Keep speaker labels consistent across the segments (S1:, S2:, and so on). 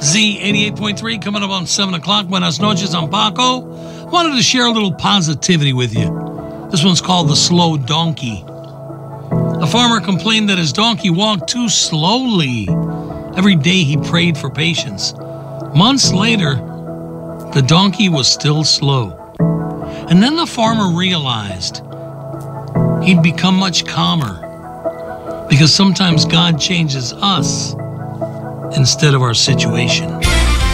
S1: Z88.3 coming up on 7 o'clock. Buenas noches, I'm Paco. Wanted to share a little positivity with you. This one's called The Slow Donkey. A farmer complained that his donkey walked too slowly. Every day he prayed for patience. Months later, the donkey was still slow. And then the farmer realized he'd become much calmer, because sometimes God changes us instead of our situation. All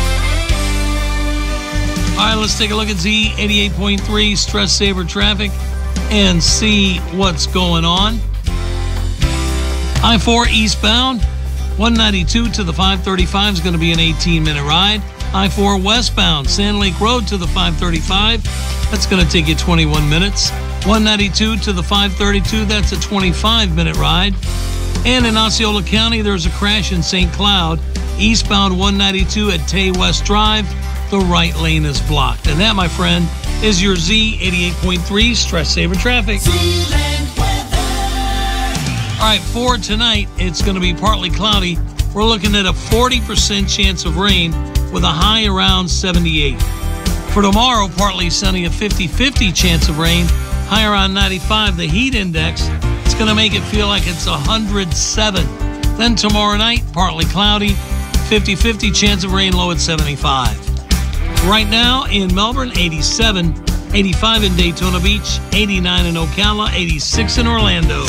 S1: right, let's take a look at Z88.3 Stress Saver Traffic and see what's going on. I-4 eastbound, 192 to the 535 is going to be an 18-minute ride. I-4 westbound, Sand Lake Road to the 535, that's going to take you 21 minutes. 192 to the 532, that's a 25-minute ride. And in Osceola County, there's a crash in St. Cloud. Eastbound 192 at Tay West Drive, the right lane is blocked. And that, my friend, is your Z88.3 Stress Saver Traffic. All right, for tonight, it's going to be partly cloudy. We're looking at a 40% chance of rain with a high around 78. For tomorrow, partly sunny, a 50-50 chance of rain, high around 95. The heat index, it's going to make it feel like it's 107. Then tomorrow night, partly cloudy, 50-50 chance of rain, low at 75. Right now in Melbourne, 87, 85 in Daytona Beach, 89 in Ocala, 86 in Orlando.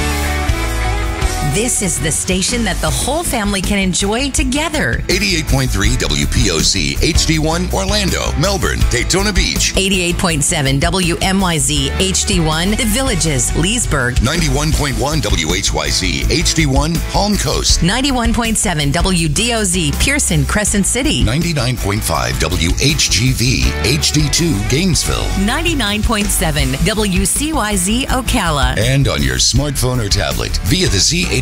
S2: This is the station that the whole family can enjoy together.
S3: 88.3 WPOC HD1 Orlando, Melbourne, Daytona Beach.
S2: 88.7 WMYZ HD1 The Villages, Leesburg.
S3: 91.1 WHYZ HD1 Palm Coast.
S2: 91.7 WDOZ Pearson, Crescent City.
S3: 99.5 WHGV HD2 Gainesville.
S2: 99.7 WCYZ Ocala.
S3: And on your smartphone or tablet via the Z88